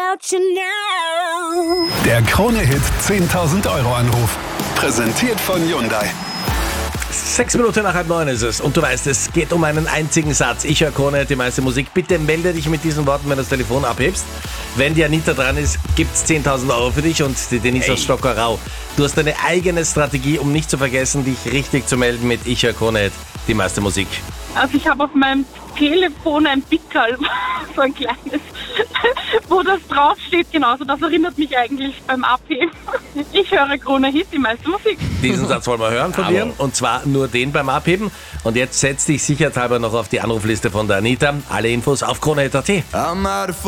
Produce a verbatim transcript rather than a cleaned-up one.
without you now. Der Krone-Hit zehntausend Euro Anruf. Präsentiert von Hyundai. Sechs Minuten nach halb neun ist es und du weißt, es geht um einen einzigen Satz. Ich höre Krone, die meiste Musik. Bitte melde dich mit diesen Worten, wenn du das Telefon abhebst. Wenn die Anita dran ist, gibt's zehntausend Euro für dich und die Denise aus Stockerau. Du hast deine eigene Strategie, um nicht zu vergessen, dich richtig zu melden mit Ich höre Krone, die meiste Musik. Also ich habe auf meinem Telefon ein Pickerl, so ein kleines, wo das draufsteht, genauso. Das erinnert mich eigentlich beim Abheben. Ich höre Krone Hit, die meiste Musik. Diesen Satz wollen wir hören von dir und zwar nur den beim Abheben. Und jetzt setz dich sicherheitshalber noch auf die Anrufliste von der Anita. Alle Infos auf krone punkt at.